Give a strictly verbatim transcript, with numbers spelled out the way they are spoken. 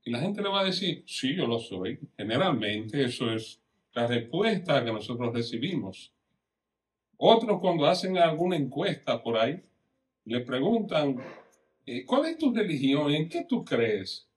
Y la gente le va a decir, sí, yo lo soy. Generalmente eso es la respuesta que nosotros recibimos. Otros cuando hacen alguna encuesta por ahí, le preguntan, eh, ¿cuál es tu religión? ¿En qué tú crees?